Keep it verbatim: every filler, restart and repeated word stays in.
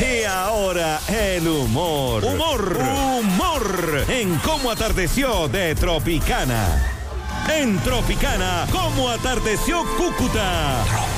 Y ahora el humor. Humor. Humor. En Cómo Atardeció de Tropicana. En Tropicana, ¿Cómo atardeció Cúcuta?